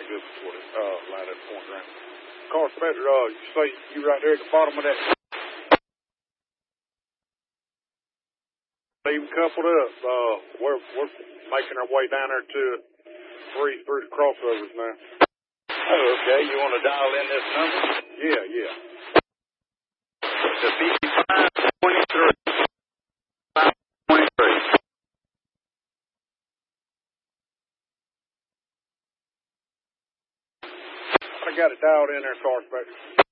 think this is what it, line at point around. Car Inspector, you say you right there at the bottom of that. Even coupled up. We're making our way down there to through the crossovers now. Oh, okay. You want to dial in this number? Yeah. The 5523. 523. I got it dialed in there, Car Inspector.